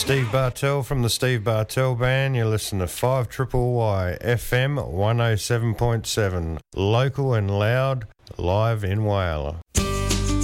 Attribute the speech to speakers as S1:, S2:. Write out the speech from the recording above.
S1: Steve Bartell from the Steve Bartell Band. You listen to 5 Triple Y FM 107.7, local and loud, live in Whyalla.